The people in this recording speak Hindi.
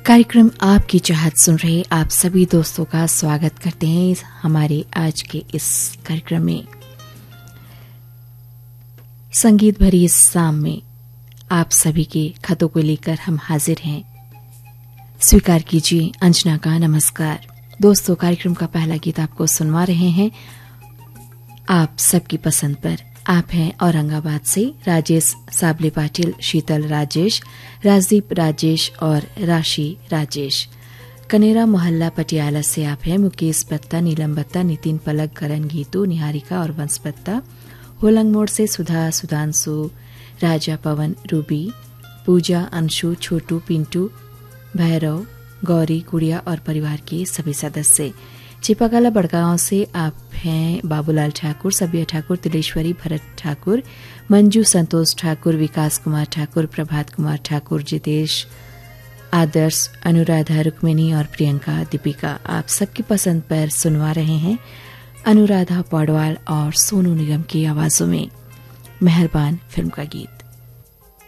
कार्यक्रम आपकी चाहत सुन रहे आप सभी दोस्तों का स्वागत करते हैं हमारे आज के इस कार्यक्रम में। संगीत भरी इस शाम में आप सभी के खतों को लेकर हम हाजिर हैं। स्वीकार कीजिए अंजना का नमस्कार। दोस्तों, कार्यक्रम का पहला गीत आपको सुनवा रहे हैं आप सबकी पसंद पर। आप हैं औरंगाबाद से राजेश साबले पाटिल, शीतल राजेश, राजदीप राजेश और राशि राजेश। कनेरा मोहल्ला पटियाला से आप हैं मुकेश बत्ता, नीलम बत्ता, नितिन पलक, करण गीतू, निहारिका और वंश बत्ता। होलंग मोड़ से सुधा, सुधांशु, राजा, पवन, रूबी, पूजा, अंशु, छोटू, पिंटू, भैरव, गौरी, गुड़िया और परिवार के सभी सदस्य। चिपाकाला बड़गांव से आप हैं बाबूलाल ठाकुर, सबिया ठाकुर, तिलेश्वरी, भरत ठाकुर, मंजू, संतोष ठाकुर, विकास कुमार ठाकुर, प्रभात कुमार ठाकुर, जितेश, आदर्श, अनुराधा, रुक्मिणी और प्रियंका, दीपिका। आप सबकी पसंद पर सुनवा रहे हैं अनुराधा पौडवाल और सोनू निगम की आवाजों में मेहरबान फिल्म का गीत।